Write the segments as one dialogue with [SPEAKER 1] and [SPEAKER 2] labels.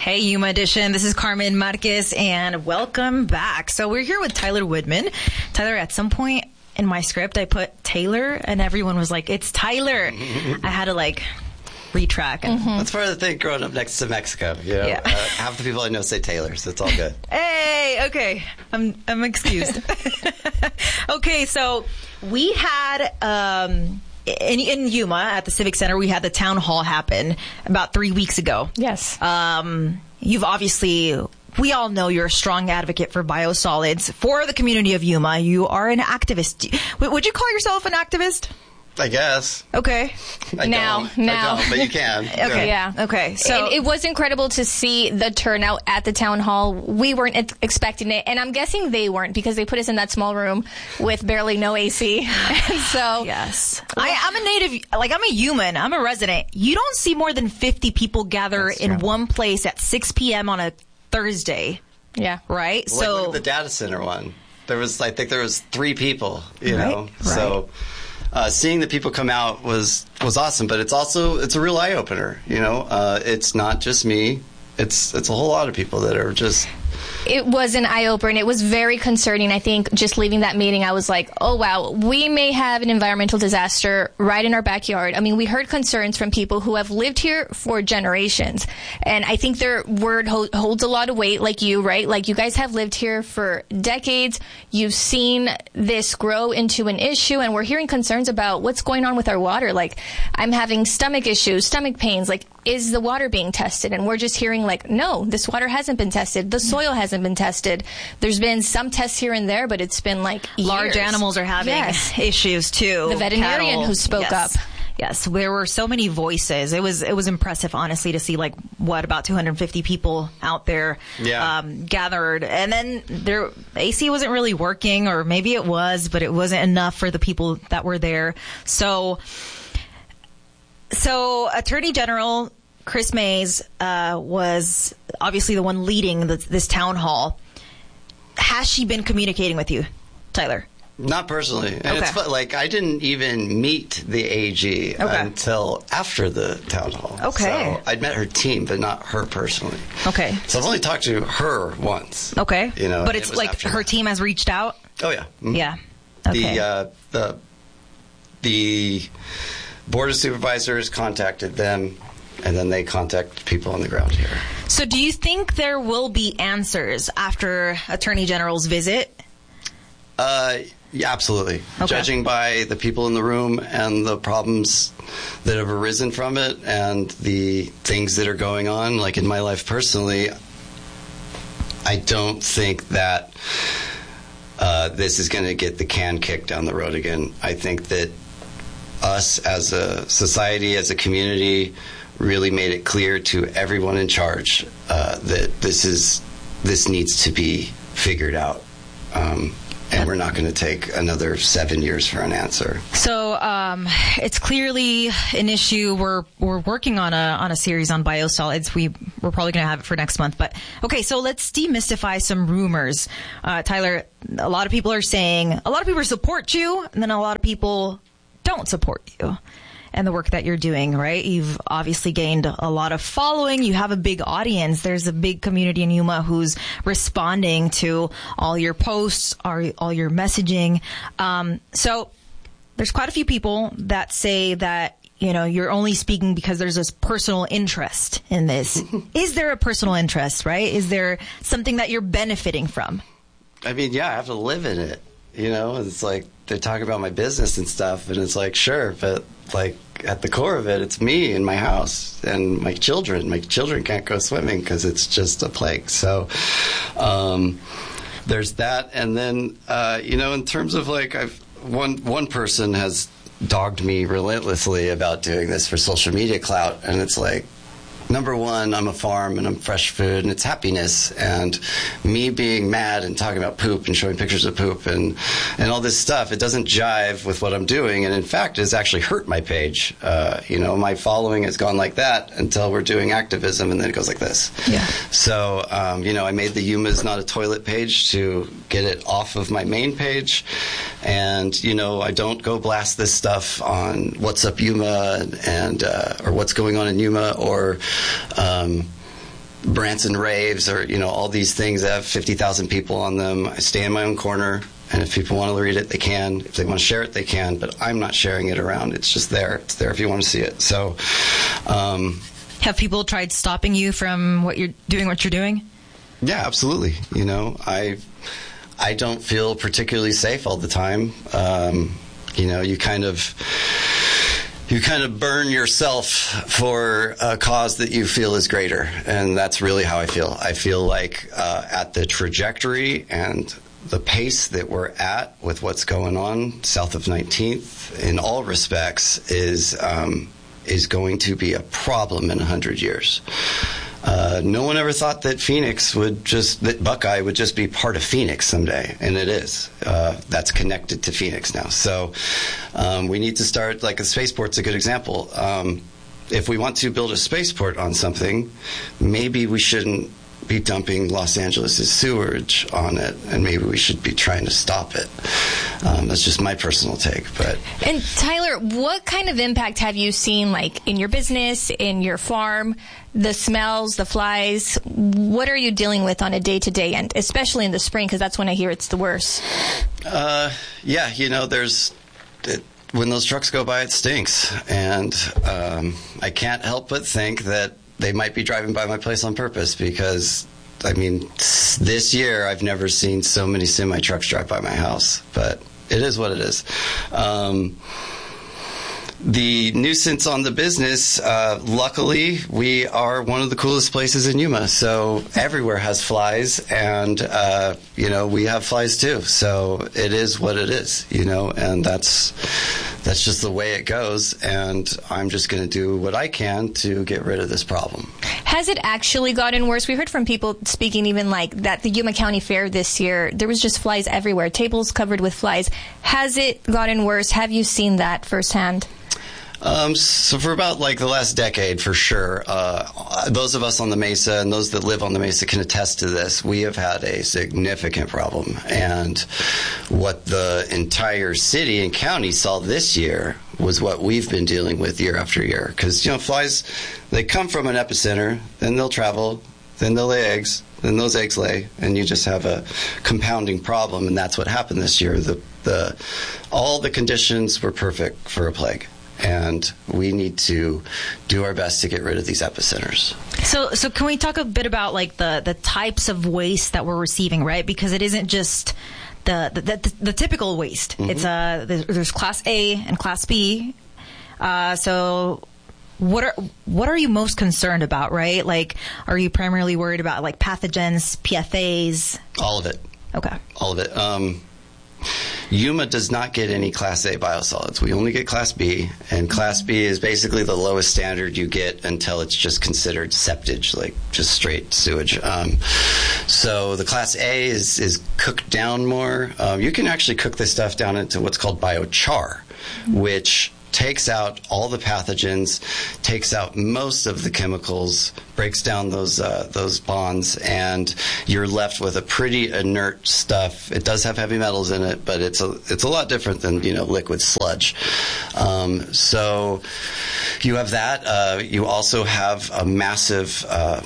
[SPEAKER 1] Hey, Yuma Edition. This is Carmen Marquez, and welcome back. So we're here with Tyler Woodman. Tyler, at some point in my script, I put Taylor, and everyone was like, it's Tyler. I had to, retrack.
[SPEAKER 2] That's part of the thing growing up next to Mexico. You know?
[SPEAKER 1] Yeah.
[SPEAKER 2] Half the people I know say Taylor, so it's all good.
[SPEAKER 1] Hey, okay. I'm excused. Okay, so we had... In Yuma, at the Civic Center, we had the town hall happen about 3 weeks ago.
[SPEAKER 3] Yes.
[SPEAKER 1] You've obviously, we all know you're a strong advocate for biosolids. For the community of Yuma, you are an activist. Would you call yourself an activist?
[SPEAKER 2] I guess.
[SPEAKER 1] Okay.
[SPEAKER 2] I don't, but you can.
[SPEAKER 1] Okay.
[SPEAKER 3] Yeah.
[SPEAKER 1] Okay. So
[SPEAKER 3] it was incredible to see the turnout at the town hall. We weren't expecting it, and I'm guessing they weren't because they put us in that small room with barely no AC. And so
[SPEAKER 1] yes, I'm a native. I'm a human. I'm a resident. You don't see more than 50 people gather in one place at 6 p.m. on a Thursday.
[SPEAKER 3] Yeah.
[SPEAKER 1] Right.
[SPEAKER 2] Well,
[SPEAKER 1] so
[SPEAKER 2] look at the data center one. I think there was 3 people. You know.
[SPEAKER 1] Right.
[SPEAKER 2] So. Seeing the people come out was awesome, but it's a real eye opener. You know, it's not just me; it's a whole lot of people that are just.
[SPEAKER 3] It was an eye-opener. It was very concerning. I think just leaving that meeting, I was like, oh, wow, we may have an environmental disaster right in our backyard. I mean, we heard concerns from people who have lived here for generations. And I think their word holds a lot of weight, like you, right? Like, you guys have lived here for decades. You've seen this grow into an issue, and we're hearing concerns about what's going on with our water. Like, I'm having stomach issues, stomach pains. Like, is the water being tested? And we're just hearing, no, this water hasn't been tested. The soil hasn't been tested. There's been some tests here and there, but it's been years.
[SPEAKER 1] Large animals are having issues too.
[SPEAKER 3] The veterinarian
[SPEAKER 1] Cattle.
[SPEAKER 3] who spoke up.
[SPEAKER 1] Yes, there were so many voices. It was impressive, honestly, to see about 250 people out there gathered, and then their AC wasn't really working, or maybe it was, but it wasn't enough for the people that were there. So Attorney General Kris Mayes was obviously the one leading this town hall. Has she been communicating with you, Tyler?
[SPEAKER 2] Not personally. And it's fun. I didn't even meet the AG until after the town hall.
[SPEAKER 1] Okay.
[SPEAKER 2] So I'd met her team, but not her personally.
[SPEAKER 1] Okay.
[SPEAKER 2] So I've only talked to her once.
[SPEAKER 1] Okay.
[SPEAKER 2] You know,
[SPEAKER 1] but it's her team has reached out?
[SPEAKER 2] Oh, yeah. Mm-hmm.
[SPEAKER 1] Yeah. Okay.
[SPEAKER 2] The Board of Supervisors contacted them, and then they contact people on the ground here.
[SPEAKER 1] So do you think there will be answers after Attorney General's visit?
[SPEAKER 2] Yeah, absolutely.
[SPEAKER 1] Okay.
[SPEAKER 2] Judging by the people in the room and the problems that have arisen from it and the things that are going on, in my life personally, I don't think that this is going to get the can kicked down the road again. I think that us as a society, as a community, really made it clear to everyone in charge that this needs to be figured out. And we're not going to take another 7 years for an answer.
[SPEAKER 1] So it's clearly an issue. We're working on a series on biosolids. We're probably going to have it for next month. But okay, so let's demystify some rumors. Tyler, a lot of people are saying a lot of people support you, and then a lot of people don't support you and the work that you're doing, right? You've obviously gained a lot of following. You have a big audience. There's a big community in Yuma who's responding to all your posts, all your messaging. So there's quite a few people that say that, you're only speaking because there's this personal interest in this. Is there a personal interest, right? Is there something that you're benefiting from?
[SPEAKER 2] I mean, yeah, I have to live in it. It's they talk about my business and stuff, and it's sure, but at the core of it, it's me and my house and my children. My children can't go swimming because it's just a plague. So there's that. And then, in terms of one person has dogged me relentlessly about doing this for social media clout. And it's number one, I'm a farm and I'm fresh food and it's happiness, and me being mad and talking about poop and showing pictures of poop and all this stuff, it doesn't jive with what I'm doing, and in fact it's actually hurt my page. My following has gone like that until we're doing activism, and then it goes like this.
[SPEAKER 1] Yeah.
[SPEAKER 2] So I made the Yuma's Not a Toilet page to get it off of my main page, and I don't go blast this stuff on What's Up Yuma and or what's going on in Yuma, or Branson raves or, all these things that have 50,000 people on them. I stay in my own corner, and if people want to read it, they can. If they want to share it, they can, but I'm not sharing it around. It's just there. It's there if you want to see it. So,
[SPEAKER 1] have people tried stopping you from what you're doing?
[SPEAKER 2] Yeah, absolutely. I don't feel particularly safe all the time. You kind of burn yourself for a cause that you feel is greater, and that's really how I feel. I feel like at the trajectory and the pace that we're at with what's going on south of 19th, in all respects, is going to be a problem in 100 years. No one ever thought that that Buckeye would just be part of Phoenix someday, and it is. That's connected to Phoenix now. So we need to start, like a spaceport's a good example. If we want to build a spaceport on something, maybe we shouldn't be dumping Los Angeles' sewage on it, and maybe we should be trying to stop it. That's just my personal take.
[SPEAKER 3] And Tyler, what kind of impact have you seen, like in your business, in your farm, the smells, the flies? What are you dealing with on a day-to-day end, especially in the spring, because that's when I hear it's the worst?
[SPEAKER 2] When those trucks go by, it stinks, and I can't help but think that they might be driving by my place on purpose, because, this year I've never seen so many semi-trucks drive by my house, but it is what it is. The nuisance on the business, luckily, we are one of the coolest places in Yuma, so everywhere has flies, and, we have flies too, so it is what it is, and that's just the way it goes, and I'm just going to do what I can to get rid of this problem.
[SPEAKER 3] Has it actually gotten worse? We heard from people speaking even like that the Yuma County Fair this year, there was just flies everywhere, tables covered with flies. Has it gotten worse? Have you seen that firsthand?
[SPEAKER 2] So for about the last decade, for sure, those of us on the Mesa and those that live on the Mesa can attest to this. We have had a significant problem, and what the entire city and county saw this year was what we've been dealing with year after year. Because, flies, they come from an epicenter, then they'll travel, then they'll lay eggs, then those eggs lay, and you just have a compounding problem, and that's what happened this year. All the conditions were perfect for a plague. And we need to do our best to get rid of these epicenters.
[SPEAKER 1] So can we talk a bit about the types of waste that we're receiving, right? Because it isn't just the typical waste. Mm-hmm. It's there's Class A and Class B. So what are you most concerned about, right? Are you primarily worried about pathogens, PFAs?
[SPEAKER 2] All of it.
[SPEAKER 1] Okay.
[SPEAKER 2] All of it. Yuma does not get any Class A biosolids. We only get Class B, and Class B is basically the lowest standard you get until it's just considered septage, just straight sewage. So the Class A is cooked down more. You can actually cook this stuff down into what's called biochar, which takes out all the pathogens, takes out most of the chemicals, breaks down those bonds, and you're left with a pretty inert stuff. It does have heavy metals in it, but it's a lot different than liquid sludge. So you have that. You also have a massive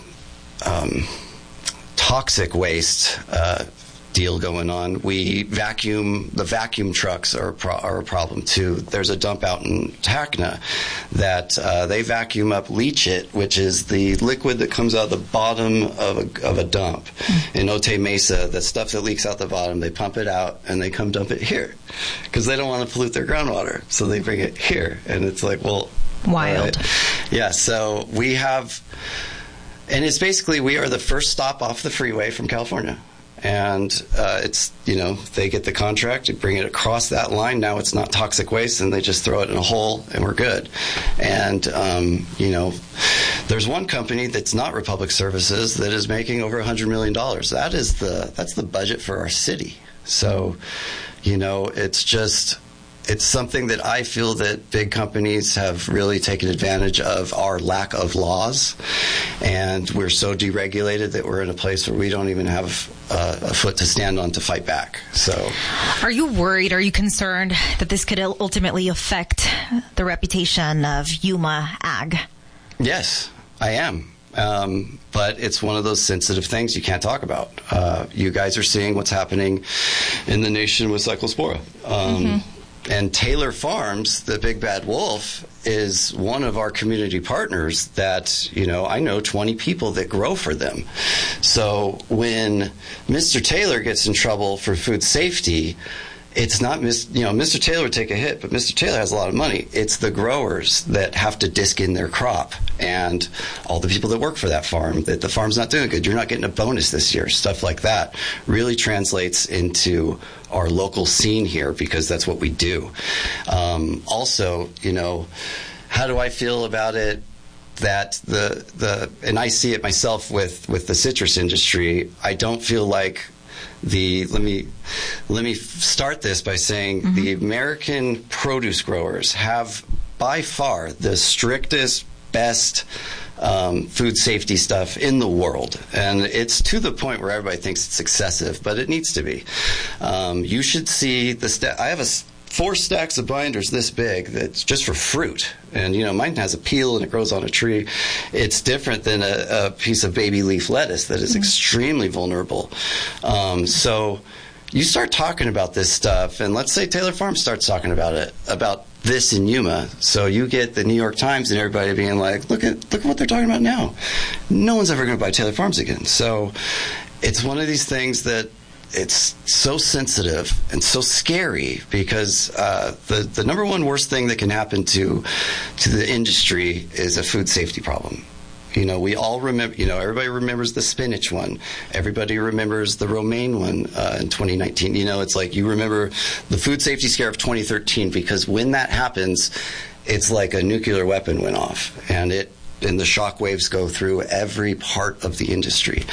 [SPEAKER 2] toxic waste deal going on. The vacuum trucks are a problem too. There's a dump out in Tacna that they vacuum up leachate, which is the liquid that comes out of the bottom of a dump. In Otay Mesa, the stuff that leaks out the bottom, they pump it out and they come dump it here because they don't want to pollute their groundwater, so they bring it here, and it's wild.
[SPEAKER 1] Right.
[SPEAKER 2] Yeah, so we have, and it's basically we are the first stop off the freeway from California. And they get the contract, they bring it across that line. Now it's not toxic waste, and they just throw it in a hole, and we're good. And there's one company that's not Republic Services that is making over $100 million. That's the budget for our city. So, it's something that I feel that big companies have really taken advantage of our lack of laws, and we're so deregulated that we're in a place where we don't even have a foot to stand on to fight back. So,
[SPEAKER 1] are you worried? Are you concerned that this could ultimately affect the reputation of Yuma Ag?
[SPEAKER 2] Yes, I am. But it's one of those sensitive things you can't talk about. You guys are seeing what's happening in the nation with Cyclospora. And Taylor Farms, the big bad wolf, is one of our community partners that, I know 20 people that grow for them. So when Mr. Taylor gets in trouble for food safety, it's not, Mr. Taylor would take a hit, but Mr. Taylor has a lot of money. It's the growers that have to disc in their crop and all the people that work for that farm, that the farm's not doing good. You're not getting a bonus this year. Stuff like that really translates into our local scene here because that's what we do. Also, how do I feel about it? That and I see it myself with the citrus industry. I don't feel like let me start this by saying the American produce growers have by far the strictest, best food safety stuff in the world, and it's to the point where everybody thinks it's excessive, but it needs to be. You should see I have 4 stacks of binders this big that's just for fruit. And, mine has a peel and it grows on a tree. It's different than a piece of baby leaf lettuce that is extremely vulnerable. So you start talking about this stuff, and let's say Taylor Farms starts talking about this in Yuma. So you get the New York Times and everybody being like, look at what they're talking about now. No one's ever going to buy Taylor Farms again. So it's one of these things that it's so sensitive and so scary because the number one worst thing that can happen to the industry is a food safety problem. We all remember, everybody remembers the spinach one. Everybody remembers the romaine one in 2019. It's like you remember the food safety scare of 2013 because when that happens, it's like a nuclear weapon went off and the shock waves go through every part of the industry.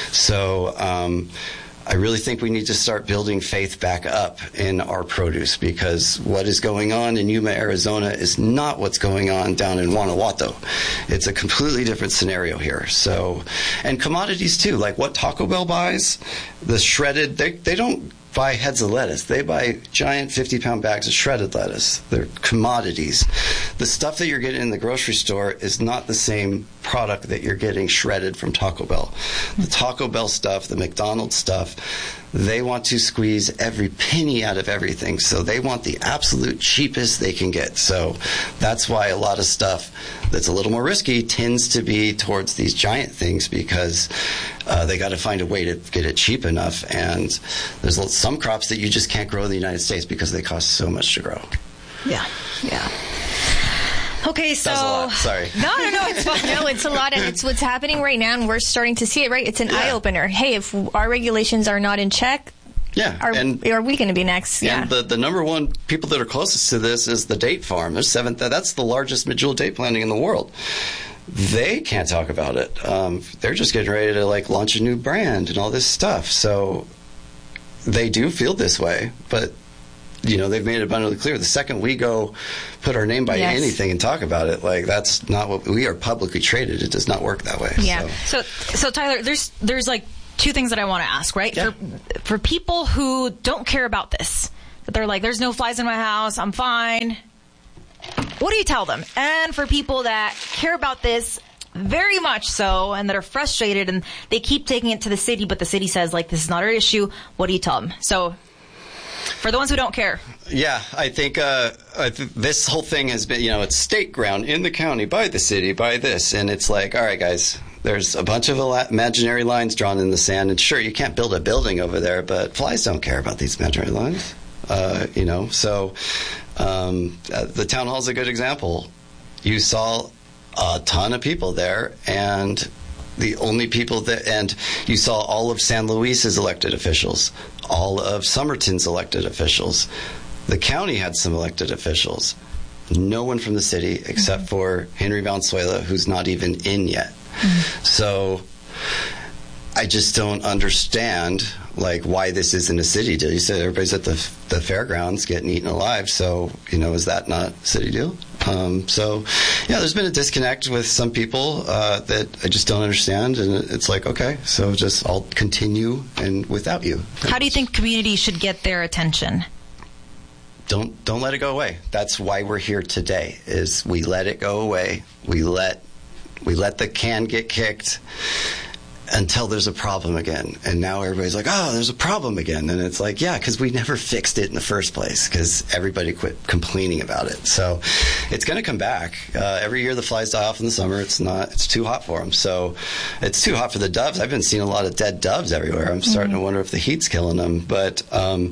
[SPEAKER 2] So, I really think we need to start building faith back up in our produce because what is going on in Yuma, Arizona is not what's going on down in Guanajuato. It's a completely different scenario here. So, and commodities too, like what Taco Bell buys, the shredded, they don't buy heads of lettuce. They buy giant 50-pound bags of shredded lettuce. They're commodities. The stuff that you're getting in the grocery store is not the same product that you're getting shredded from Taco Bell. The Taco Bell stuff, the McDonald's stuff, they want to squeeze every penny out of everything. So they want the absolute cheapest they can get. So that's why a lot of stuff that's a little more risky tends to be towards these giant things because they got to find a way to get it cheap enough. And there's some crops that you just can't grow in the United States because they cost so much to grow.
[SPEAKER 1] Yeah. Okay, so...
[SPEAKER 2] That was a lot. Sorry.
[SPEAKER 3] No, it's fine. No, it's a lot, and it's what's happening right now, and we're starting to see it, right? It's an eye-opener. Hey, if our regulations are not in check, are we going to be next?
[SPEAKER 2] And the number one people that are closest to this is the date farm. There's that's the largest medjool date planting in the world. They can't talk about it. They're just getting ready to launch a new brand and all this stuff. So they do feel this way, but they've made it abundantly clear. The second we go put our name by anything and talk about it, that's not what we are publicly traded. It does not work that way.
[SPEAKER 1] Yeah. So Tyler, there's 2 things that I want to ask, right? Yeah. For people who don't care about this, that they're like, there's no flies in my house, I'm fine. What do you tell them? And for people that care about this very much so and that are frustrated and they keep taking it to the city, but the city says, this is not our issue, what do you tell them? So for the ones who don't care.
[SPEAKER 2] Yeah, I think this whole thing has been, it's state ground in the county, by the city, by this. And it's like, all right, guys, there's a bunch of imaginary lines drawn in the sand. And sure, you can't build a building over there, but flies don't care about these imaginary lines. So the town hall is a good example. You saw a ton of people there, and the only people and you saw all of San Luis's elected officials, all of Somerton's elected officials. The county had some elected officials. No one from the city except for Henry Valenzuela, who's not even in yet. So I just don't understand why this isn't a city deal. You said everybody's at the fairgrounds getting eaten alive. So, is that not a city deal? There's been a disconnect with some people that I just don't understand. And it's like, okay, so just I'll continue and without you.
[SPEAKER 1] How do you think community should get their attention?
[SPEAKER 2] Don't let it go away. That's why we're here today, is we let it go away. We let We let the can get kicked until there's a problem again. And now everybody's like, oh, there's a problem again. And it's like, yeah, because we never fixed it in the first place because everybody quit complaining about it. So it's going to come back. Every year the flies die off in the summer. It's too hot for them. So it's too hot for the doves. I've been seeing a lot of dead doves everywhere. I'm starting to wonder if the heat's killing them. But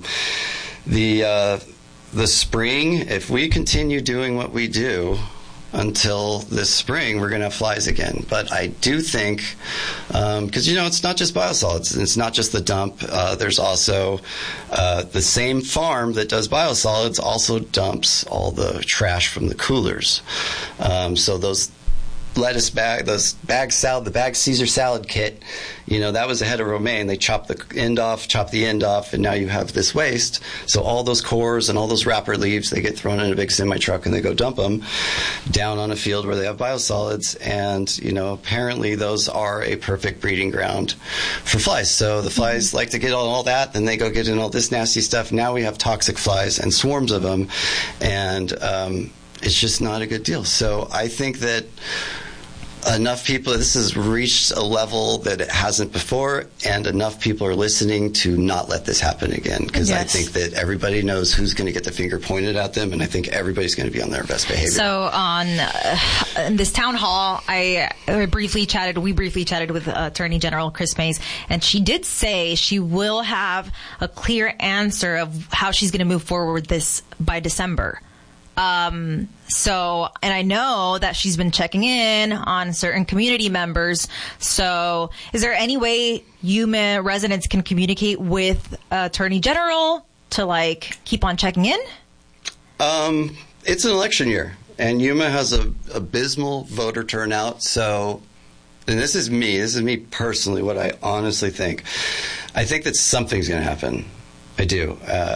[SPEAKER 2] the spring, if we continue doing what we do, until this spring, we're going to have flies again. But I do think, because, it's not just biosolids. It's not just the dump. There's also the same farm that does biosolids also dumps all the trash from the coolers. So those lettuce bag, the bag Caesar salad kit, that was ahead of romaine. They chopped the end off, and now you have this waste. So all those cores and all those wrapper leaves, they get thrown in a big semi-truck and they go dump them down on a field where they have biosolids. And, apparently those are a perfect breeding ground for flies. So the flies like to get all that, then they go get in all this nasty stuff. Now we have toxic flies and swarms of them. And it's just not a good deal. So I think that enough people, this has reached a level that it hasn't before, and enough people are listening to not let this happen again, because I think that everybody knows who's going to get the finger pointed at them, and I think everybody's going to be on their best behavior.
[SPEAKER 1] So on in this town hall, we briefly chatted with Attorney General Kris Mayes, and she did say she will have a clear answer of how she's going to move forward with this by December. And I know that she's been checking in on certain community members. So is there any way Yuma residents can communicate with Attorney General to keep on checking in?
[SPEAKER 2] It's an election year, and Yuma has a abysmal voter turnout. So, and this is me personally, what I honestly think. I think that something's going to happen. I do.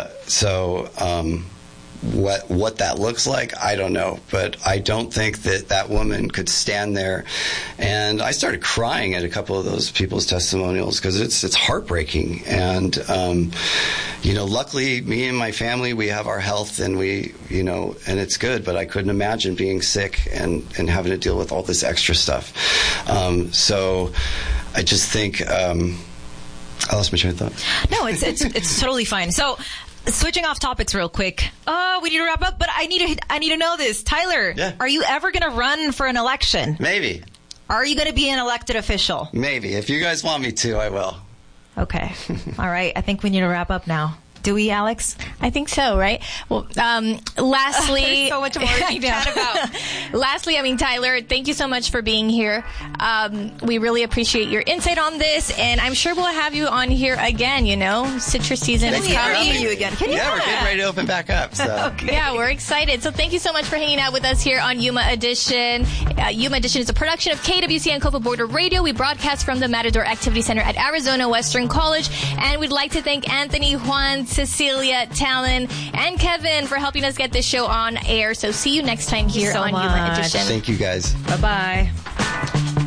[SPEAKER 2] What that looks like, I don't know. But I don't think that woman could stand there. And I started crying at a couple of those people's testimonials because it's heartbreaking. And, luckily, me and my family, we have our health and and it's good. But I couldn't imagine being sick and having to deal with all this extra stuff. So I just think I lost my train of thought.
[SPEAKER 1] No, it's totally fine. So, switching off topics real quick. We need to wrap up, but I need to know this. Tyler, Are you ever going to run for an election?
[SPEAKER 2] Maybe.
[SPEAKER 1] Are you going to be an elected official?
[SPEAKER 2] Maybe. If you guys want me to, I will.
[SPEAKER 1] Okay. All right. I think we need to wrap up now. Do we, Alex?
[SPEAKER 3] I think so, right? Well, lastly...
[SPEAKER 1] There's so much more to chat about.
[SPEAKER 3] Lastly, Tyler, thank you so much for being here. We really appreciate your insight on this, and I'm sure we'll have you on here again, Citrus season is coming.
[SPEAKER 1] You again.
[SPEAKER 2] We're getting ready to open back up. So.
[SPEAKER 3] Okay. Yeah, we're excited. So thank you so much for hanging out with us here on Yuma Edition. Yuma Edition is a production of KWC and Copa Border Radio. We broadcast from the Matador Activity Center at Arizona Western College, and we'd like to thank Anthony, Juan, Cecilia, Talon, and Kevin for helping us get this show on air. So see you next time here on Yuma Edition.
[SPEAKER 2] Thank you, guys.
[SPEAKER 1] Bye-bye.